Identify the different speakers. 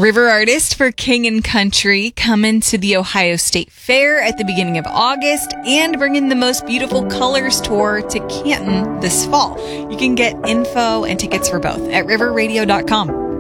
Speaker 1: River artist for King and Country coming to the Ohio State Fair at the beginning of August and bringing the Most Beautiful Colors tour to Canton this fall. You can get info and tickets for both at riverradio.com.